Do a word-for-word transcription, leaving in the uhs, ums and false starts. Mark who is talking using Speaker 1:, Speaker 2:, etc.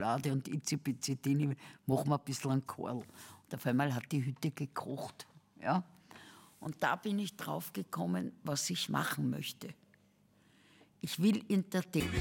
Speaker 1: Schokolade und Izipizitini, machen wir ein bisschen einen Korl. Und auf einmal hat die Hütte gekocht. Ja? Und da bin ich drauf gekommen, was ich machen möchte. Ich will in der